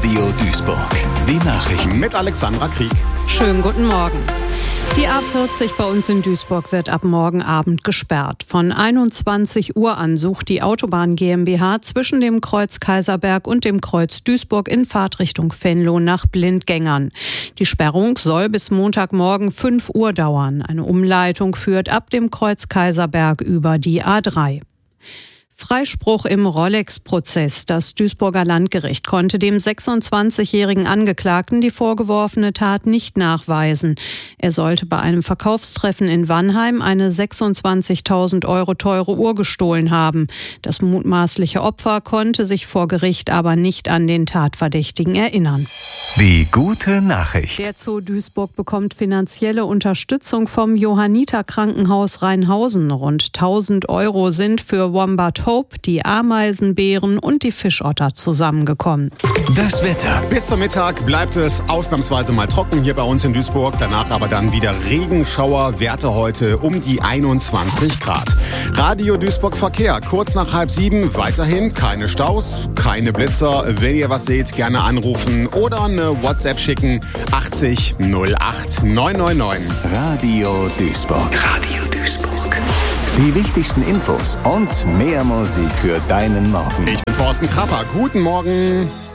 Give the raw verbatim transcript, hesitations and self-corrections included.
Radio Duisburg. Die Nachrichten mit Alexandra Krieg. Schönen guten Morgen. Die A vierzig bei uns in Duisburg wird ab morgen Abend gesperrt. Von einundzwanzig Uhr an sucht die Autobahn GmbH zwischen dem Kreuz Kaiserberg und dem Kreuz Duisburg in Fahrtrichtung Venlo nach Blindgängern. Die Sperrung soll bis Montagmorgen fünf Uhr dauern. Eine Umleitung führt ab dem Kreuz Kaiserberg über die A drei. Freispruch im Rolex-Prozess. Das Duisburger Landgericht konnte dem sechsundzwanzigjährigen Angeklagten die vorgeworfene Tat nicht nachweisen. Er sollte bei einem Verkaufstreffen in Wannheim eine sechsundzwanzigtausend Euro teure Uhr gestohlen haben. Das mutmaßliche Opfer konnte sich vor Gericht aber nicht an den Tatverdächtigen erinnern. Die gute Nachricht. Der Zoo Duisburg bekommt finanzielle Unterstützung vom Johanniter Krankenhaus Rheinhausen. Rund tausend Euro sind für Wombat Hope, die Ameisenbären und die Fischotter zusammengekommen. Das Wetter. Bis zum Mittag bleibt es ausnahmsweise mal trocken hier bei uns in Duisburg. Danach aber dann wieder Regenschauer. Werte heute um die einundzwanzig Grad. Radio Duisburg Verkehr. Kurz nach halb sieben. Weiterhin keine Staus, keine Blitzer. Wenn ihr was seht, gerne anrufen oder eine WhatsApp schicken. achtzig null acht neun neun neun. Radio Duisburg. Radio Duisburg. Die wichtigsten Infos und mehr Musik für deinen Morgen. Ich bin Thorsten Krapper. Guten Morgen.